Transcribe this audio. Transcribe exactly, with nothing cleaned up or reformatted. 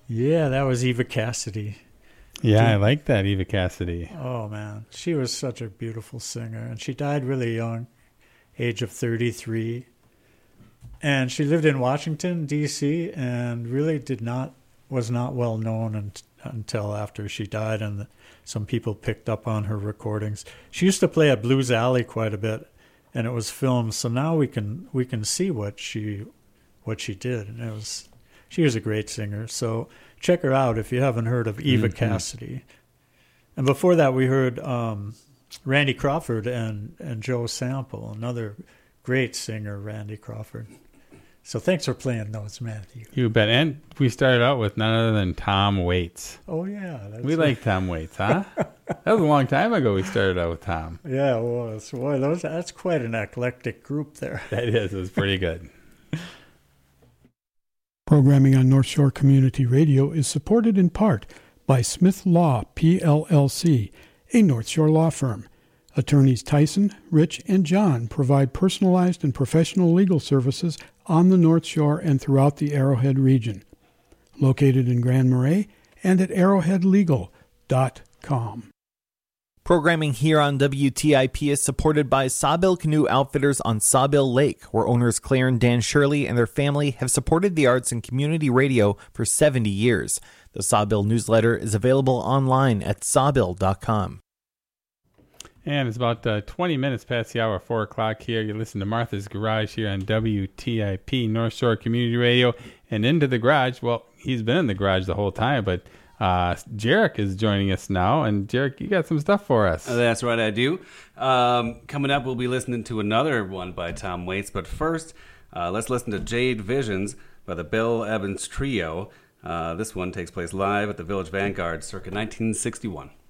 Yeah, that was Eva Cassidy. Yeah, Did, I like that, Eva Cassidy. Oh, man. She was such a beautiful singer, and she died really young, age of thirty-three. And she lived in Washington, D C, and really did not, was not well known un- until after she died, and the, some people picked up on her recordings. She used to play at Blues Alley quite a bit, and it was filmed, so now we can we can see what she what she did, and it was she was a great singer. So check her out if you haven't heard of Eva mm-hmm. Cassidy. And before that, we heard um, Randy Crawford and and Joe Sample, another great singer, Randy Crawford. So thanks for playing those, Matthew. You bet. And we started out with none other than Tom Waits. Oh, yeah. That's we right. like Tom Waits, huh? That was a long time ago we started out with Tom. Yeah, it was. Boy, those, that's quite an eclectic group there. That is. It was pretty good. Programming on North Shore Community Radio is supported in part by Smith Law, P L L C, a North Shore law firm. Attorneys Tyson, Rich, and John provide personalized and professional legal services on the North Shore and throughout the Arrowhead region. Located in Grand Marais and at arrowhead legal dot com. Programming here on W T I P is supported by Sawbill Canoe Outfitters on Sawbill Lake, where owners Claire and Dan Shirley and their family have supported the arts and community radio for seventy years. The Sawbill newsletter is available online at sawbill dot com. And it's about uh, twenty minutes past the hour, four o'clock here. You listen to Martha's Garage here on W T I P, North Shore Community Radio. And into the garage, well, he's been in the garage the whole time, but uh, Jarek is joining us now. And Jarek, you got some stuff for us. Uh, that's right, I do. Um, coming up, we'll be listening to another one by Tom Waits. But first, uh, let's listen to Jade Visions by the Bill Evans Trio. Uh, this one takes place live at the Village Vanguard circa nineteen sixty-one.